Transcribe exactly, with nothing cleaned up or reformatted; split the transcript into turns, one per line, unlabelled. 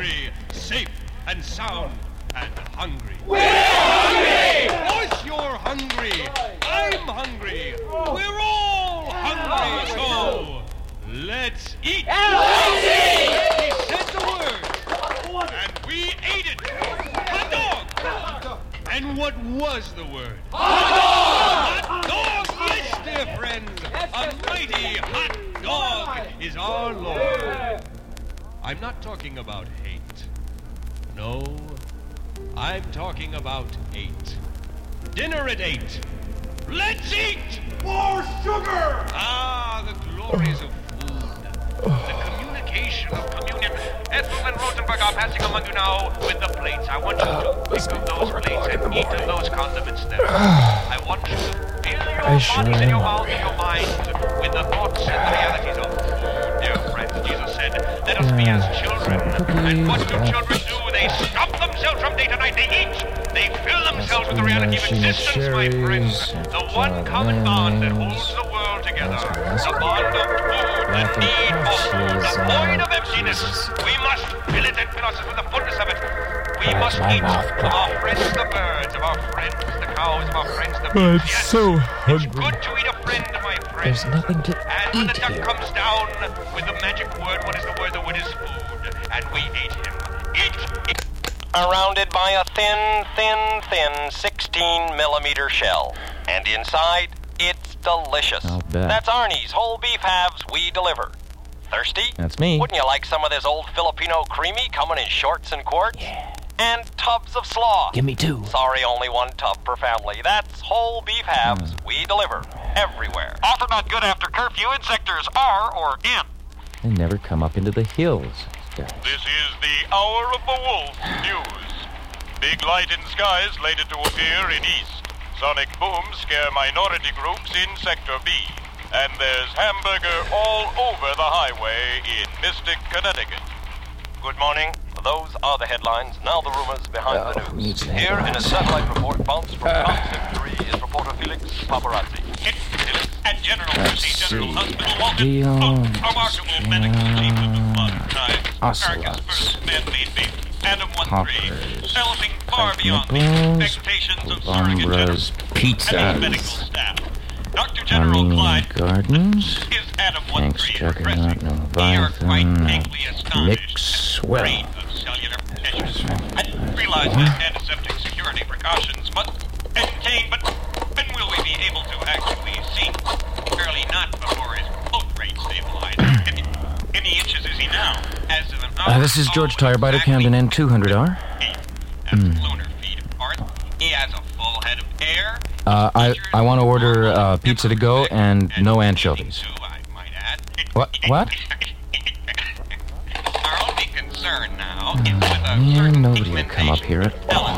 hungry, safe and sound, and hungry.
We're hungry!
Of course you're hungry. I'm hungry. We're all hungry, so let's eat.
Let's eat!
He said the word, and we ate it. Hot dog. And what was the word?
Hot dog!
Hot dog, yes, dear friends. A mighty hot dog is our Lord. I'm not talking about hate. No, I'm talking about eight. Dinner at eight. Let's eat!
More sugar!
Ah, the glories of food. The communication of communion. Ethel and Rosenberg are passing among you now with the plates. I want you to pick of those plates and eat of those condiments there. I want you to fill your bodies and your mouth and your minds with the thoughts and the realities of food. Dear friends, Jesus said, let us be as children. And what do children do? They stop themselves from day to night. They eat. They fill themselves with the reality of existence, my friends. The one common bond that holds the world together. The bond of food, the need for food, the void of emptiness. We must fill it and fill ourselves with the fullness of it. We must eat of our friends the birds, of our friends the cows, of our friends the
I'm
bees. Yes,
so hungry.
it's good to eat a friend, my friend.
There's nothing to
And when the
eat
duck
here.
comes down with the magic word, what is the word? The word is food. And we ate him. Eat, eat.
Surrounded by a thin, thin, thin sixteen millimeter shell. And inside, it's delicious.
I'll bet.
That's Arnie's whole beef halves we deliver. Thirsty?
That's me.
Wouldn't you like some of this old Filipino creamy coming in shorts and quarts?
Yeah.
And tubs of slaw.
Give me two.
Sorry, only one tub per family. That's whole beef halves we deliver everywhere. Offer not good after curfew in sectors R or N.
They never come up into the hills. Guys.
This is the Hour of the Wolf News. Big light in skies later to appear in east. Sonic booms scare minority groups in Sector B. And there's hamburger all over the highway in Mystic, Connecticut.
Good morning. Those are the headlines. Now the rumors behind
Oh,
the
who
news.
needs the
Here in a
headlines?
satellite report bounced from
Uh.
Concept three is reporter Felix Paparazzi.
Felix at General
Let's
Mercy General
see.
Hospital, Walden.
Deal.
Oh, remarkable medical achievement of modern times.
Ocelots.
America's first man-made baby, Adam one three,
Hoppers.
developing far
Pike
beyond the
nipples.
expectations of surrogate generals
Bombras.
and his medical
Pizzas.
staff. Doctor General
Armenian
Clyde
Gardens.
is Adam one
Thanks,
three
Juggernaut.
progressing. We are quite
Leviathan.
vaguely astonished
Mix
at the
well.
rate of cellular measures. I didn't realize that antiseptic security precautions must contain, but when will we be able to actually see? Surely not before his float rate stabilizes. Any, any inches is he now? As of an hour
Uh, this is George
ago,
Tirebiter,
exactly
Camden N two hundred R.
eight. As lunar feet apart, he has a full head of hair.
Uh, I, I want to order uh, pizza to go and no anchovies.
I might add.
What? What?
Our only concern now is with a
Man,
certain
nobody will come up here at all.